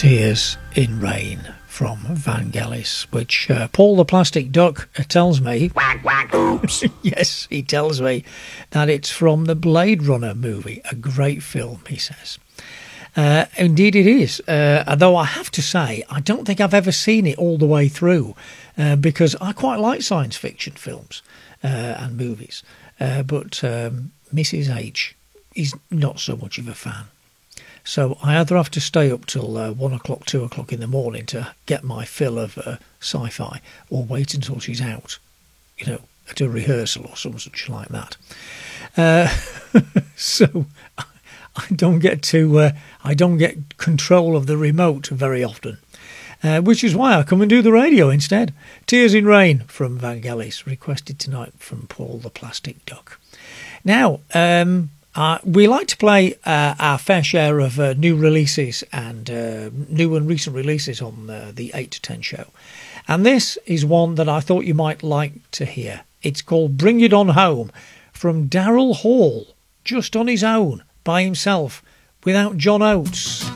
Tears in Rain from Vangelis, which Paul the Plastic Duck tells me, yes, he tells me that it's from the Blade Runner movie, a great film, he says. Indeed it is, although I have to say, I don't think I've ever seen it all the way through, because I quite like science fiction films and movies, but Mrs. H is not so much of a fan. So I either have to stay up till 1 o'clock, 2 o'clock in the morning to get my fill of sci-fi, or wait until she's out, at a rehearsal or some such like that. So I don't get control of the remote very often, which is why I come and do the radio instead. Tears in Rain from Vangelis, requested tonight from Paul the Plastic Duck. Now, we like to play our fair share of new releases and new and recent releases on the 8 to 10 show. And this is one that I thought you might like to hear. It's called Bring It On Home, from Daryl Hall, just on his own, by himself, without John Oates.